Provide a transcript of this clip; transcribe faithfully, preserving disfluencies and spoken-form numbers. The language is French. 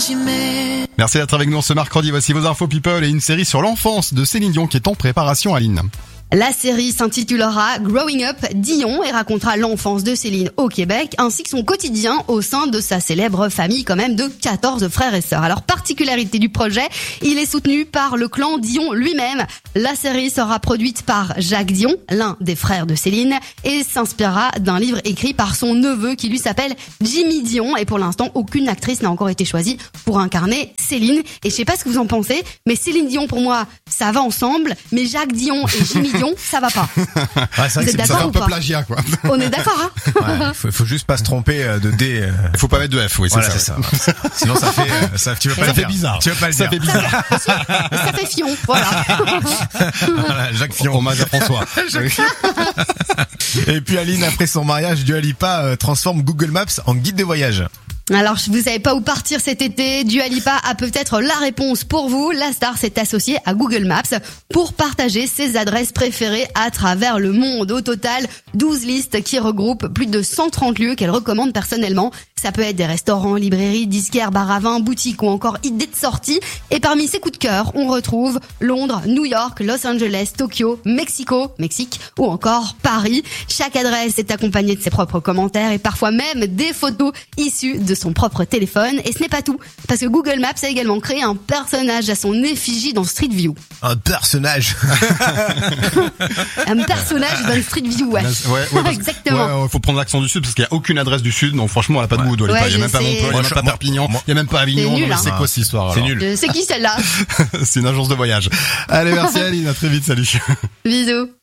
j'y mets. Merci d'être avec nous ce mercredi. Voici vos infos people et une série sur l'enfance de Céline Dion qui est en préparation, Aline. La série s'intitulera Growing Up Dion et racontera l'enfance de Céline au Québec ainsi que son quotidien au sein de sa célèbre famille quand même de quatorze frères et sœurs. Alors, particularité du projet, il est soutenu par le clan Dion lui-même. La série sera produite par Jacques Dion, l'un des frères de Céline, et s'inspirera d'un livre écrit par son neveu qui lui s'appelle Jimmy Dion. Et pour l'instant, aucune actrice n'a encore été choisie pour incarner Céline. Et je sais pas ce que vous en pensez, mais Céline Dion pour moi, ça va ensemble, mais Jacques Dion et Jimmy Dion, ça va pas. Ouais, c'est Vous êtes Ça fait d'accord un ou peu pas? plagiat, quoi. On est d'accord, hein? Ouais, faut, faut juste pas se tromper euh, de D. euh, Il faut pas mettre de F, oui, c'est Voilà, ça. c'est ça. Sinon ça fait, euh, ça, tu veux pas Ça le fait dire. bizarre. Tu veux pas le Ça dire. fait bizarre. Ça fait fion, voilà. Voilà, Jacques Fion. Hommage à François. Et puis Aline, après son mariage, Dua Lipa euh, transforme Google Maps en guide de voyage. Alors, vous savez pas où partir cet été, Dua Lipa a peut-être la réponse pour vous. La star s'est associée à Google Maps pour partager ses adresses préférées à travers le monde. Au total, douze listes qui regroupent plus de cent trente lieux qu'elle recommande personnellement. Ça peut être des restaurants, librairies, disquaires, bars à vin, boutiques ou encore idées de sortie. Et parmi ses coups de cœur, on retrouve Londres, New York, Los Angeles, Tokyo, Mexico, Mexique ou encore Paris. Chaque adresse est accompagnée de ses propres commentaires et parfois même des photos issues de son propre téléphone. Et ce n'est pas tout, parce que Google Maps a également créé un personnage à son effigie dans Street View. Un personnage. Un personnage dans Street View, ouais. Ouais, ouais, parce- Exactement. Ouais, faut prendre l'accent du sud parce qu'il y a aucune adresse du sud. Donc franchement, elle a pas de goût, Dua Lipa. Ouais, Il y a même je pas sais. Montpellier, il y a Moi, même je- pas moi- Perpignan, moi- il y a même pas Avignon. C'est nul, Donc, hein. c'est quoi cette histoire C'est alors? nul. Je sais qui celle-là. C'est une agence de voyage. Allez, merci Aline, à très vite, salut. Bisous.